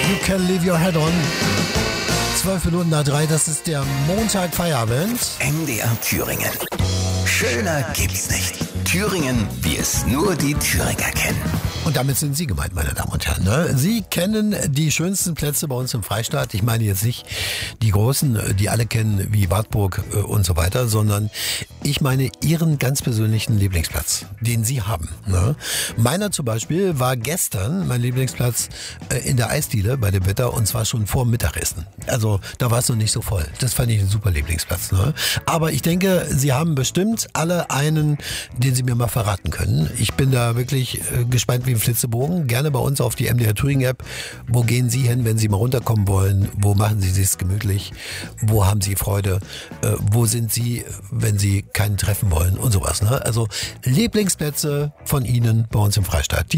You Can Leave Your Head On. 12 Minuten nach 3, das ist der Montag Feierabend. MDR Thüringen. Schöner gibt's nicht. Thüringen, wie es nur die Thüringer kennen. Und damit sind Sie gemeint, meine Damen und Herren. Ne? Sie kennen die schönsten Plätze bei uns im Freistaat. Ich meine jetzt nicht die großen, die alle kennen, wie Wartburg und so weiter, sondern ich meine Ihren ganz persönlichen Lieblingsplatz, den Sie haben. Ne? Meiner zum Beispiel war gestern mein Lieblingsplatz in der Eisdiele bei dem Wetter, und zwar schon vor dem Mittagessen. Also da war es noch nicht so voll. Das fand ich ein super Lieblingsplatz. Ne? Aber ich denke, Sie haben bestimmt alle einen, den Sie mir mal verraten können. Ich bin da wirklich gespannt wie ein Flitzebogen. Gerne bei uns auf die MDR Thüringen App. Wo gehen Sie hin, wenn Sie mal runterkommen wollen? Wo machen Sie es gemütlich? Wo haben Sie Freude? Wo sind Sie, wenn Sie keinen treffen wollen? Und sowas. Ne? Also Lieblingsplätze von Ihnen bei uns im Freistaat.